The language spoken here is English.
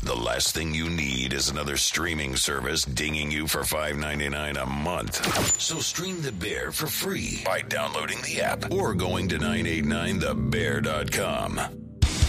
the last thing you need is another streaming service dinging you for $5.99 a month. So stream The Bear for free by downloading the app or going to 989thebear.com.